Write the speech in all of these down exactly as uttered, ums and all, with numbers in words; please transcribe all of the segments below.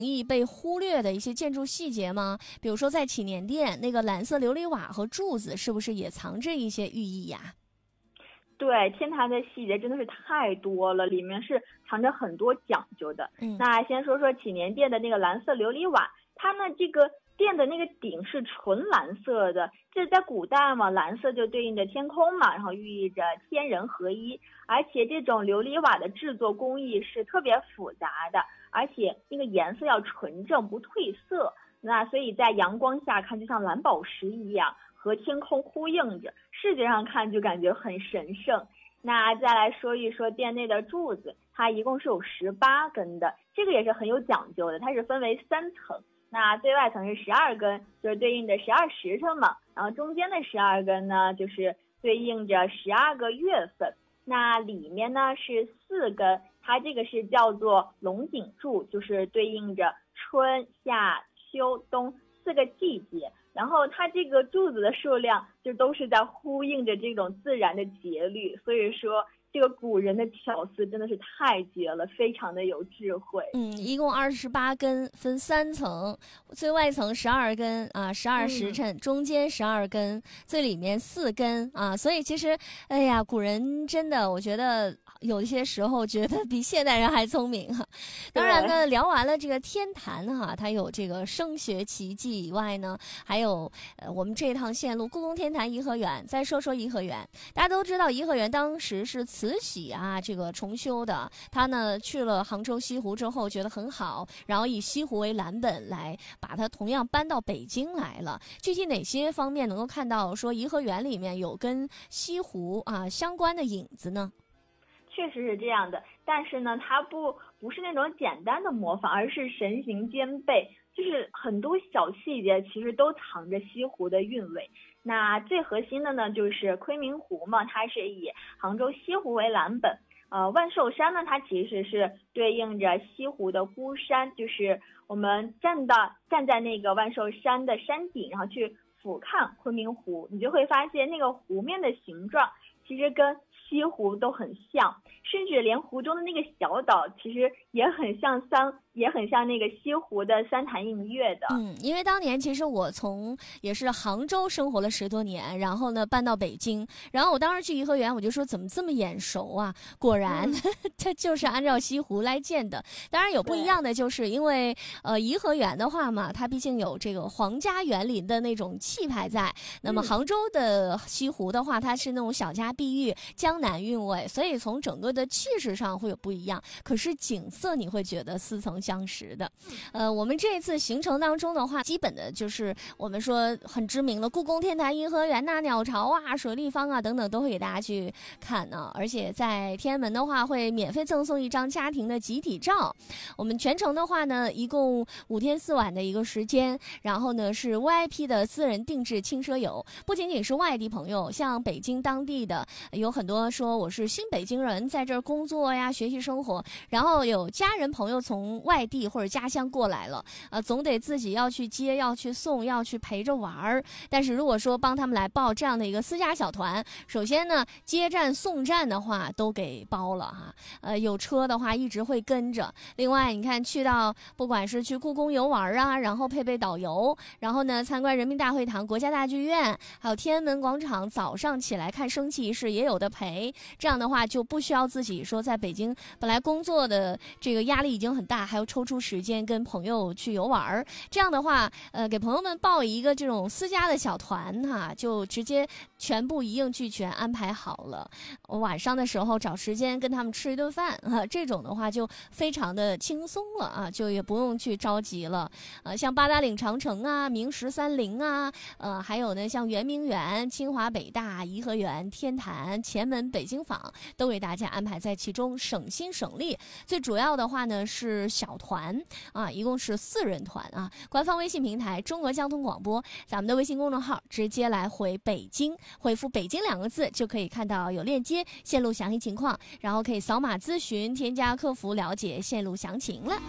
易被忽略的一些建筑细节吗？比如说在祈年殿那个蓝色琉璃瓦和柱子，是不是也藏着一些寓意呀？ 对，天坛的细节真的是太多了，里面是藏着很多讲究的。 嗯， 那先说说祈年殿的那个蓝色琉璃瓦，它呢这个殿的那个顶是纯蓝色的，这在古代嘛，蓝色就对应着天空嘛，然后寓意着天人合一。而且这种琉璃瓦的制作工艺是特别复杂的，而且那个颜色要纯正不褪色，那所以在阳光下看就像蓝宝石一样，和天空呼应着，视觉上看就感觉很神圣。那再来说一说殿内的柱子，它一共是有十八根的，这个也是很有讲究的，它是分为三层。那最外层是十二根，就是对应着十二时辰嘛，然后中间的十二根呢，就是对应着十二个月份。那里面呢是四根，它这个是叫做龙井柱，就是对应着春夏秋冬四个季节。然后它这个柱子的数量就都是在呼应着这种自然的节律，所以说这个古人的巧思真的是太绝了，非常的有智慧。 嗯，一共二十八根，分三层，最外层十二根啊，十二时辰，嗯、中间十二根，最里面四根啊。所以其实，哎呀，古人真的，我觉得有一些时候觉得比现代人还聪明哈。当然呢，聊完了这个天坛哈，它有这个声学奇迹以外呢，还有呃我们这一趟线路故宫天坛颐和园。再说说颐和园，大家都知道颐和园当时是慈禧啊这个重修的，他呢去了杭州西湖之后觉得很好，然后以西湖为蓝本来把它同样搬到北京来了。具体哪些方面能够看到说颐和园里面有跟西湖啊相关的影子呢？ 确实是这样的，但是呢它不不是那种简单的模仿，而是神形兼备，就是很多小细节其实都藏着西湖的韵味。那最核心的呢就是昆明湖嘛，它是以杭州西湖为蓝本，呃，万寿山呢它其实是对应着西湖的孤山，就是我们站到站在那个万寿山的山顶，然后去俯瞰昆明湖，你就会发现那个湖面的形状其实跟西湖都很像，甚至连湖中的那个小岛其实也很像三也很像那个西湖的三潭印月的。 嗯，因为当年其实我从也是杭州生活了十多年，然后呢搬到北京，然后我当时去颐和园，我就说怎么这么眼熟啊？果然，嗯、它就是按照西湖来建的。当然有不一样的，就是因为呃颐和园的话嘛，它毕竟有这个皇家园林的那种气派在。那么杭州的西湖的话，它是那种小家碧玉、江南韵味，所以从整个的气势上会有不一样。可是景色你会觉得似曾相识的。呃，我们这次行程当中的话，基本的就是我们说很知名的故宫天坛颐和园呐、鸟巢啊、水立方啊等等，都会给大家去看呢。而且在天安门的话，会免费赠送一张家庭的集体照。我们全程的话呢，一共五天四晚的一个时间，然后呢是 V I P 的私人定制轻奢游，不仅仅是外地朋友，像北京当地的有很多说我是新北京人，在这儿工作呀、学习生活，然后有家人朋友从外地或者家乡过来了，呃，总得自己要去接、要去送、要去陪着玩儿。但是如果说帮他们来报这样的一个私家小团，首先呢，接站送站的话都给包了哈，呃，有车的话一直会跟着。另外，你看去到不管是去故宫游玩啊，然后配备导游，然后呢参观人民大会堂、国家大剧院，还有天安门广场，早上起来看升旗仪式也有的陪。这样的话就不需要自己说在北京本来工作的这个压力已经很大，还要抽出时间跟朋友去游玩。这样的话，呃，给朋友们报一个这种私家的小团哈，就直接全部一应俱全安排好了。晚上的时候找时间跟他们吃一顿饭啊，这种的话就非常的轻松了啊，就也不用去着急了。呃，像八达岭长城啊、明十三陵啊，呃，还有呢像圆明园、清华北大、颐和园、天坛、前门、北京坊，都给大家安排在其中，省心省力。最主要的话呢是小团啊，一共是四人团啊。官方微信平台中国交通广播，咱们的微信公众号直接来回北京，回复北京两个字就可以看到有链接，线路详细情况，然后可以扫码咨询，添加客服了解线路详情了。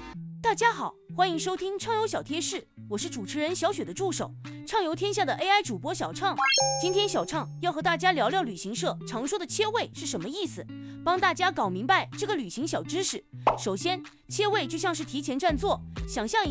大家好，欢迎收听畅游小贴士，我是主持人小雪的助手，畅游天下的 A I 主播小畅。今天小畅要和大家聊聊旅行社常说的切位是什么意思，帮大家搞明白这个旅行小知识。首先，切位就像是提前占座，想象一